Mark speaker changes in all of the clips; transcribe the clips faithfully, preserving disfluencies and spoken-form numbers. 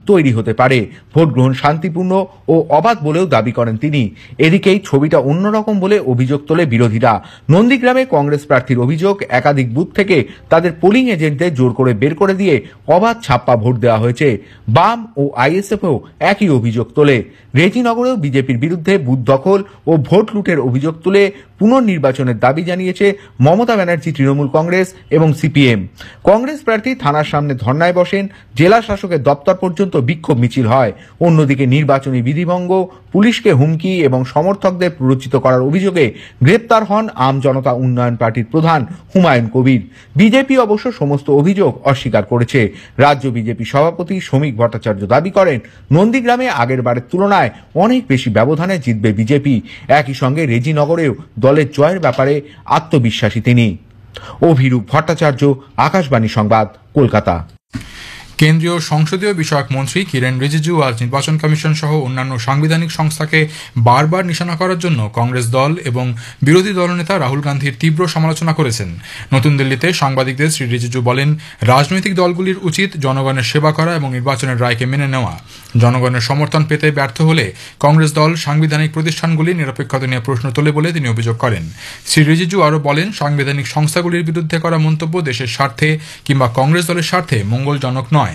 Speaker 1: তৈরি হতে পারে। ভোট গ্রহণ শান্তিপূর্ণ ও অবাধ বলেও দাবি করেন তিনি। এদিকেই ছবিটা অন্যরকম বলে অভিযোগ তোলে বিরোধীরা। নন্দীগ্রামে কংগ্রেস প্রার্থীর অভিযোগ, একাধিক বুথ থেকে তাদের পোলিং এজেন্টদের জোর করে বের করে দিয়ে অবাধ ছাপ্পা ভোট দেওয়া হয়েছে। বাম ও আইএসএফও একই অভিযোগ তোলে। রেজিনগরেও বিজেপির বিরুদ্ধে বুথ দখল ও ভোট লুটের অভিযোগ তুলে পুনর্নির্বাচনের দাবি জানিয়েছে মমতা ব্যানার্জি, তৃণমূল কংগ্রেস এবং সিপিএম। কংগ্রেস প্রার্থী থানার সামনে ধর্নায় বসেন, জেলা শাসকের দপ্তর পর্যন্ত বিক্ষোভ মিছিল হয়। অন্যদিকে নির্বাচনী বিধিভঙ্গ, পুলিশকে হুমকি এবং সমর্থকদের প্ররোচিত করার অভিযোগে গ্রেপ্তার হন আম জনতা উন্নয়ন পার্টির প্রধান হুমায়ুন কবির। বিজেপি অবশ্য সমস্ত অভিযোগ অস্বীকার করেছে। রাজ্য বিজেপি সভাপতি শ্রমিক ভট্টাচার্য দাবি করেন, নন্দীগ্রামে আগের বারের তুলনায় অনেক বেশি ব্যবধানে জিতবে বিজেপি। একই সঙ্গে রেজিনগরেও দলের জয়ের ব্যাপারে আত্মবিশ্বাসী তিনি। অভিরূপ ভট্টাচার্য, আকাশবাণী সংবাদ, কলকাতা।
Speaker 2: কেন্দ্রীয় সংসদীয় বিষয়ক মন্ত্রী কিরেন রিজিজু আজ নির্বাচন কমিশন সহ অন্যান্য সাংবিধানিক সংস্থাকে বারবার নিশানা করার জন্য কংগ্রেস দল এবং বিরোধী দলনেতা রাহুল গান্ধীর তীব্র সমালোচনা করেছেন। নতুন দিল্লিতে সাংবাদিকদের শ্রী রিজিজু বলেন, রাজনৈতিক দলগুলির উচিত জনগণের সেবা করা এবং নির্বাচনের রায়কে মেনে নেওয়া। জনগণের সমর্থন পেতে ব্যর্থ হলে কংগ্রেস দল সাংবিধানিক প্রতিষ্ঠানগুলির নিরপেক্ষতা নিয়ে প্রশ্ন তোলে বলে তিনি অভিযোগ করেন। শ্রী রিজিজু আরও বলেন, সাংবিধানিক সংস্থাগুলির বিরুদ্ধে করা মন্তব্য দেশের স্বার্থে কিংবা কংগ্রেস দলের স্বার্থে মঙ্গলজনক নয়।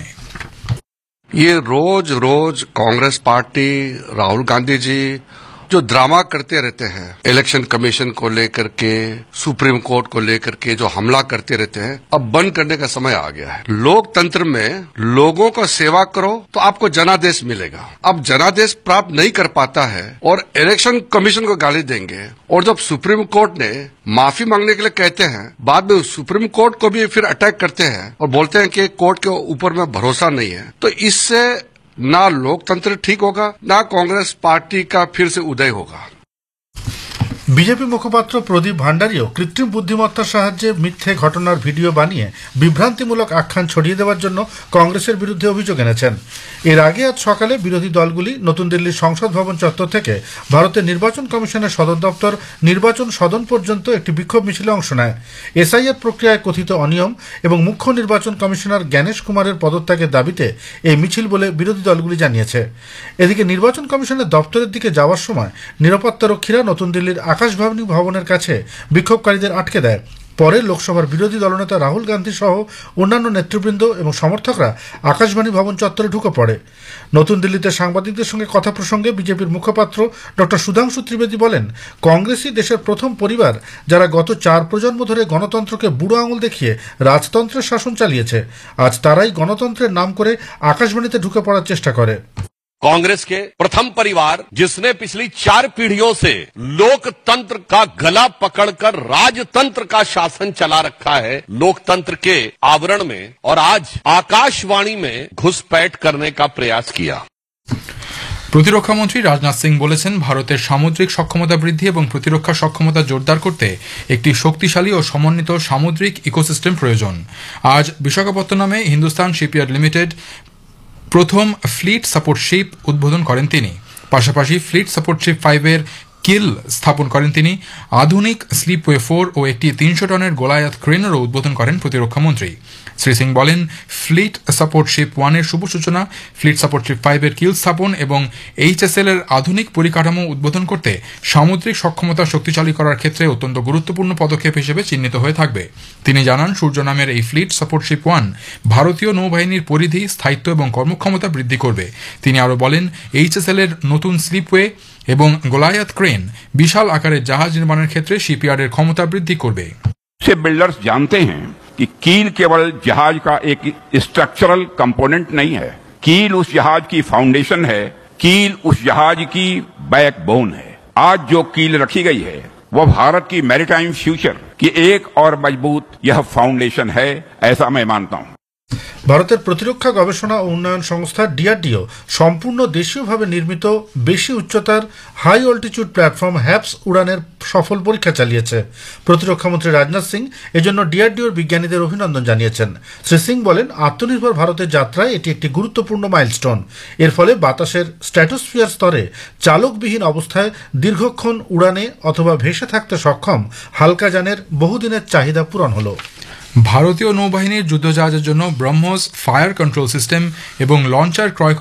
Speaker 3: ये रोज रोज कांग्रेस पार्टी, राहुल गांधी जी जो ड्रामा करते रहते हैं, इलेक्शन कमीशन को लेकर के, सुप्रीम कोर्ट को लेकर के जो हमला करते रहते हैं, अब बंद करने का समय आ गया है। लोकतंत्र में लोगों का सेवा करो तो आपको जनादेश मिलेगा। अब जनादेश प्राप्त नहीं कर पाता है और इलेक्शन कमीशन को गाली देंगे, और जब सुप्रीम कोर्ट ने माफी मांगने के लिए कहते हैं, बाद में सुप्रीम कोर्ट को भी फिर अटैक करते हैं और बोलते हैं कि कोर्ट के ऊपर में भरोसा नहीं है, तो इससे ना लोकतंत्र ठीक होगा, ना कांग्रेस पार्टी का फिर से उदय होगा।
Speaker 4: বিজেপি মুখপাত্র প্রদীপ ভান্ডারীও কৃত্রিম বুদ্ধিমত্তার সাহায্যে মিথ্যে ঘটনার ভিডিও বানিয়ে বিভ্রান্তিমূলক আখ্যান ছড়িয়ে দেওয়ার জন্য কংগ্রেসের বিরুদ্ধে অভিযোগ এনেছেন। এর আগে আজ সকালে বিরোধী দলগুলি নতুন দিল্লির সংসদ ভবন চত্বর থেকে ভারতের নির্বাচন কমিশনের সদর দপ্তর নির্বাচন সদন পর্যন্ত একটি বিক্ষোভ মিছিলে অংশ নেয়। এসআইআর প্রক্রিয়ায় কথিত অনিয়ম এবং মুখ্য নির্বাচন কমিশনার জ্ঞানেশ কুমারের পদত্যাগের দাবিতে এই মিছিল বলে বিরোধী দলগুলি জানিয়েছে। এদিকে নির্বাচন কমিশনের দপ্তরের দিকে যাওয়ার সময় নিরাপত্তারক্ষীরা নতুন দিল্লির আকাশবাণী ভবনের কাছে বিক্ষোভকারীদের আটকে দেয়। পরে লোকসভার বিরোধী দলনেতা রাহুল গান্ধী সহ অন্যান্য নেতৃবৃন্দ এবং সমর্থকরা আকাশবাণী ভবন চত্বরে ঢুকে পড়ে। নতুন দিল্লিতে সাংবাদিকদের সঙ্গে কথা প্রসঙ্গে বিজেপির মুখপাত্র ডক্টর সুধাংশু ত্রিবেদী বলেন, কংগ্রেসই দেশের প্রথম পরিবার যারা গত চার প্রজন্ম ধরে গণতন্ত্রকে বুড়ো আঙুল দেখিয়ে রাজতন্ত্রের শাসন চালিয়েছে। আজ তারাই গণতন্ত্রের নাম করে আকাশবাণীতে ঢুকে পড়ার চেষ্টা করে।
Speaker 5: कांग्रेस के प्रथम परिवार जिसने पिछली चार पीढ़ियों से लोकतंत्र का गला पकड़कर राजतंत्र का शासन चला रखा है, लोकतंत्र के आवरण में, और आज आकाशवाणी में घुसपैठ करने का प्रयास किया।
Speaker 2: প্রতিরক্ষা মন্ত্রী রাজনাথ সিং বলেছেন, ভারতের সামুদ্রিক সক্ষমতা বৃদ্ধি এবং প্রতিরক্ষা সক্ষমতা জোরদার করতে একটি শক্তিশালী ও সমন্বিত সামুদ্রিক ইকোসিস্টেম প্রয়োজন। আজ বিশাখাপত্তনমে হিন্দুস্তান শিপইয়ার্ড লিমিটেড প্রথম ফ্লিট সাপোর্ট শিপ উদ্বোধন করেন তিনি। পাশাপাশি ফ্লিট সাপোর্ট শিপ ফাইভের কিল স্থাপন করেন তিনি। আধুনিক স্লিপওয়ে ফোর ও একটি তিনশো টনের গোলায়াত ক্রেনেরও উদ্বোধন করেন প্রতিরক্ষা মন্ত্রী। শ্রী সিং বলেন, ফ্লিট সাপোর্ট শিপ ওয়ানের শুভ সূচনা, ফ্লিট সাপোর্ট শিপ ফাইভের কিল স্থাপন এবং এইচএসএল এর আধুনিক পরিকাঠামো উদ্বোধন করতে সামুদ্রিক সক্ষমতা শক্তিশালী করার ক্ষেত্রে অত্যন্ত গুরুত্বপূর্ণ পদক্ষেপ হিসেবে চিহ্নিত হয়ে থাকবে। তিনি জানান, সূর্য নামের এই ফ্লিট সাপোর্ট শিপ ওয়ান ভারতীয় নৌবাহিনীর পরিধি, স্থায়িত্ব এবং কর্মক্ষমতা বৃদ্ধি করবে। তিনি আরও বলেন, এইচএসএল এর নতুন স্লিপওয়ে এবং গোলায়াত ক্রেন বিশাল আকারের জাহাজ নির্মাণের ক্ষেত্রে শিপইয়ার্ডের ক্ষমতা বৃদ্ধি করবে।
Speaker 6: से बिल्डर्स जानते हैं कि कील केवल जहाज का एक स्ट्रक्चरल कंपोनेंट नहीं है, कील उस जहाज की फाउंडेशन है, कील उस जहाज की बैकबोन है। आज जो कील रखी गई है वह भारत की मैरीटाइम फ्यूचर की एक और मजबूत यह फाउंडेशन है, ऐसा मैं मानता हूं।
Speaker 4: ভারতের প্রতিরক্ষা গবেষণা ও উন্নয়ন সংস্থা ডিআরডিও সম্পূর্ণ দেশীয়ভাবে নির্মিত বেশি উচ্চতার হাই অল্টিটিউড প্ল্যাটফর্ম হ্যাপস উড়ানের সফল পরীক্ষা চালিয়েছে। প্রতিরক্ষামন্ত্রী রাজনাথ সিং এজন্য ডিআরডিওর বিজ্ঞানীদের অভিনন্দন জানিয়েছেন। শ্রী সিং বলেন, আত্মনির্ভর ভারতের যাত্রায় এটি একটি গুরুত্বপূর্ণ মাইলস্টোন। এর ফলে বাতাসের স্ট্র্যাটোস্ফিয়ার স্তরে চালকবিহীন অবস্থায় দীর্ঘক্ষণ উড়ানে অথবা ভেসে থাকতে সক্ষম হালকা যানের বহুদিনের চাহিদা পূরণ হল।
Speaker 2: ভারতীয় নৌবাহিনীর যুদ্ধজাহাজের জন্য ব্রহ্মোস ফায়ার কন্ট্রোল সিস্টেম এবং লঞ্চার ক্রয়